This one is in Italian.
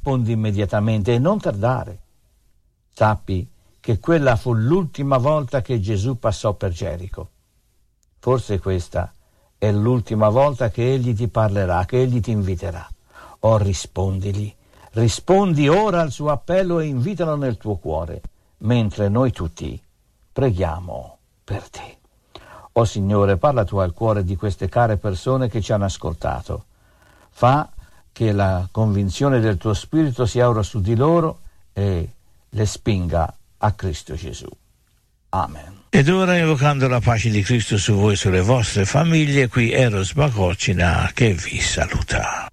rispondi immediatamente e non tardare. Sappi che quella fu l'ultima volta che Gesù passò per Gerico. Forse questa è l'ultima volta che Egli ti parlerà, che Egli ti inviterà. Oh, rispondili. Rispondi ora al suo appello e invitalo nel tuo cuore, mentre noi tutti preghiamo per te. Oh Signore, parla tu al cuore di queste care persone che ci hanno ascoltato. Fa che la convinzione del tuo Spirito sia ora su di loro e le spinga a Cristo Gesù. Amen. Ed ora, invocando la pace di Cristo su voi e sulle vostre famiglie, qui Eros Bacocina che vi saluta.